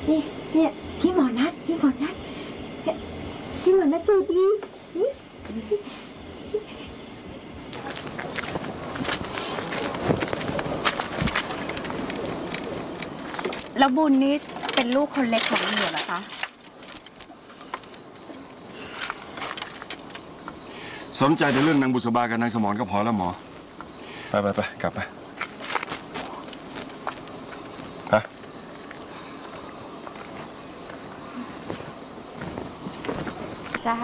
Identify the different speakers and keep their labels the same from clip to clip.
Speaker 1: เนี่ยพี่หมอนัทใจดี
Speaker 2: แล้วบุญนี่เป็นลูกคนเล็กของเหนือเหรอคะ
Speaker 3: สนใจในเรื่องนางบุษบากับนางสมรก็พอแล้วหมอไปกลับไป
Speaker 2: จ้า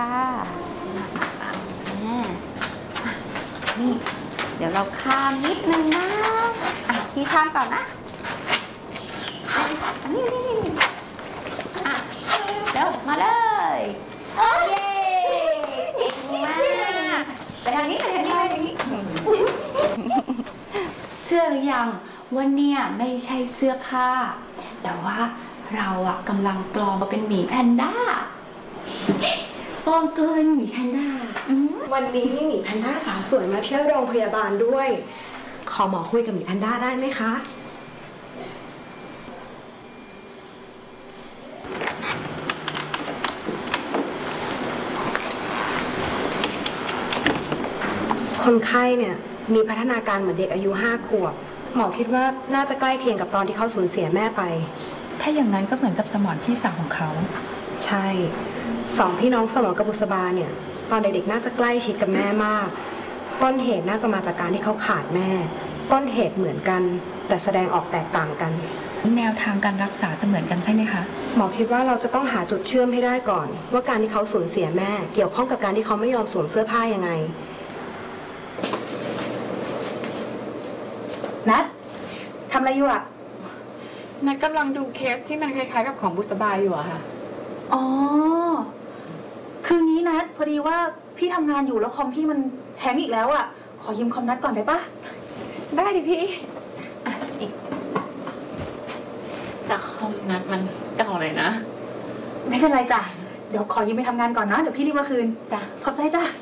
Speaker 2: นี่เดี๋ยวเราข้ามนิดนึงนะพี่ข้ามก่อนนะนี่เดี๋ยวมาเลยเย้เก่งมากไปทางนี้เชื่อหรือยังว่าเนี่ยไม่ใช่เสื้อผ้าแต่ว่าเราอะกำลังปลอมมาเป็นหมีแพนด้าปลอมเกินหมีแพนด้า
Speaker 1: วันนี้มีหมีแพนด้าสาวสวยมาเที่ยวโรงพยาบาลด้วยขอหมอคุยกับหมีแพนด้าได้ไหมคะคนไข้เนี่ยมีพัฒนาการเหมือนเด็กอายุ5 ขวบหมอคิดว่าน่าจะใกล้เคียงกับตอนที่เขาสูญเสียแม่ไป
Speaker 2: ถ้าอย่างนั้นก็เหมือนกับสมรพี่สาวของเขา
Speaker 1: ใช่2 พี่น้องสมรกับบุษบาเนี่ยตอนเด็กๆน่าจะใกล้ชิดกับแม่มากต้นเหตุน่าจะมาจากการที่เขาขาดแม่ต้นเหตุเหมือนกันแต่แสดงออกแตกต่างกัน
Speaker 2: แนวทางการรักษาจะเหมือนกันใช่ไหมคะ
Speaker 1: หมอคิดว่าเราจะต้องหาจุดเชื่อมให้ได้ก่อนว่าการที่เขาสูญเสียแม่เกี่ยวข้องกับการที่เขาไม่ยอมสวมเสื้อผ้ายังไงนัททำอะไรอยู่อะ
Speaker 4: นัทกำลังดูเคสที่มันคล้ายๆกับของบุษบาอยู่อะค่ะ
Speaker 1: อ๋อคืองี้นัทพอดีว่าพี่ทำงานอยู่แล้วคอมพี่มันแฮงก์อีกแล้วอะขอยืมคอมนัทก่อนได้ปะ
Speaker 4: ได้ดิพี่แต่คอมนัทมันเก่าเลยนะ
Speaker 1: ไม่เป็นไรจ้ะเดี๋ยวขอยืมไปทำงานก่อนนะเดี๋ยวพี่รีบมาคืน
Speaker 4: จ้ะ
Speaker 1: ขอบใจจ้ะ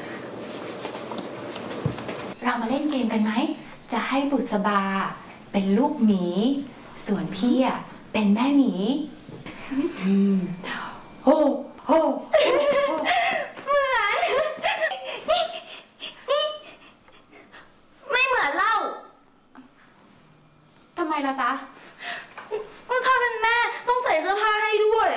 Speaker 2: เรามาเล่นเกมกันไหมจะให้บุษบาเป็นลูกหมีส่วนพี่อะเป็นแม่หมี
Speaker 1: โอ้เหมือนไม่เหมือนเล่า
Speaker 4: ทำไมล่ะจ๊ะ
Speaker 1: ถ้าเป็นแม่ต้องใส่เสื้อผ้าให้ด้วย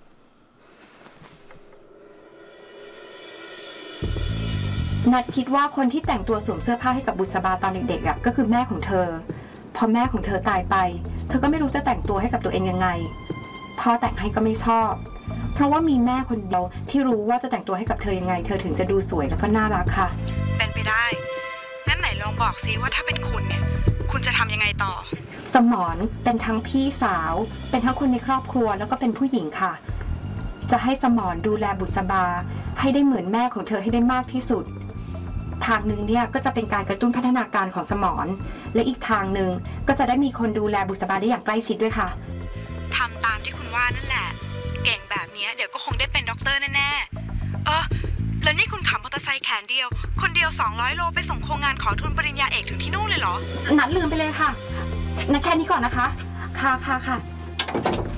Speaker 2: นัดคิดว่าคนที่แต่งตัวสวมเสื้อผ้าให้กับบุษบาตอนเด็กๆก็คือแม่ของเธอพอแม่ของเธอตายไปเธอก็ไม่รู้จะแต่งตัวให้กับตัวเองยังไงพ่อแต่งให้ก็ไม่ชอบเพราะว่ามีแม่คนเดียวที่รู้ว่าจะแต่งตัวให้กับเธอยังไงเธอถึงจะดูสวยแล้วก็น่ารักค่ะ
Speaker 5: เป็นไปได้งั้นไหนลองบอกซิว่าถ้าเป็นคุณเนี่ยคุณจะทำยังไงต่อ
Speaker 2: สมรเป็นทั้งพี่สาวเป็นทั้งคนในครอบครัวแล้วก็เป็นผู้หญิงค่ะจะให้สมรดูแลบุษบาให้ได้เหมือนแม่ของเธอให้ได้มากที่สุดทางหนึ่งเนี่ยก็จะเป็นการกระตุ้นพัฒนาการของสมรและอีกทางหนึ่งก็จะได้มีคนดูแลบุษบาได้อย่างใกล้ชิดด้วยค่ะ
Speaker 5: ทำตามที่คุณว่านั่นแหละเก่งแบบนี้เดี๋ยวก็คงได้เป็นด็อกเตอร์แน่ๆแล้วนี่คุณขับมอเตอร์ไซค์แขนเดียวคนเดียว200 โลไปส่งโครงงานขอทุนปริญญาเอกถึงที่นู่นเลยเหรอ
Speaker 2: นัดลืมไปเลยค่ะนัดแค่นี้ก่อนนะคะค่ะ